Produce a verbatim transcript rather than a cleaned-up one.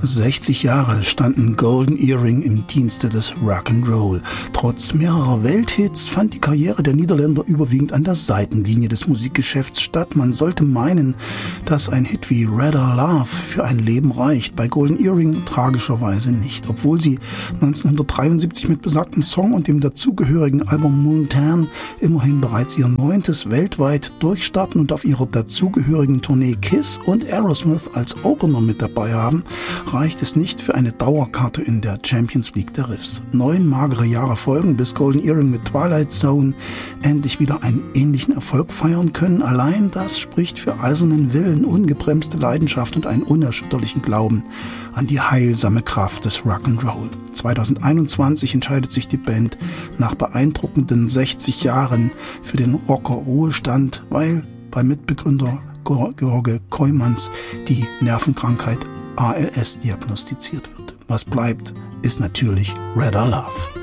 sechzig Jahre standen Golden Earring im Dienste des Rock'n'Roll. Trotz mehrerer Welthits fand die Karriere der Niederländer überwiegend an der Seitenlinie des Musikgeschäfts statt. Man sollte meinen, dass ein Hit wie Radar Love für ein Leben reicht. Bei Golden Earring tragischerweise nicht. Obwohl sie neunzehnhundertdreiundsiebzig mit besagtem Song und dem dazugehörigen Album Montane immerhin bereits ihr neuntes weltweit durchstarten und auf ihrer dazugehörigen Tournee Kiss und Aerosmith als Opener mit dabei haben, reicht es nicht für eine Dauerkarte in der Champions League der Riffs. Neun magere Jahre folgen, bis Golden Earring mit Twilight Zone endlich wieder einen ähnlichen Erfolg feiern können. Allein das spricht für eisernen Willen, ungebremste Leidenschaft und einen unerschütterlichen Glauben an die heilsame Kraft des Rock'n'Roll. zweitausendeinundzwanzig entscheidet sich die Band nach beeindruckenden sechzig Jahren für den Rocker-Ruhestand, weil bei Mitbegründer George Kooijmans die Nervenkrankheit A L S diagnostiziert wird. Was bleibt, ist natürlich Radar Love.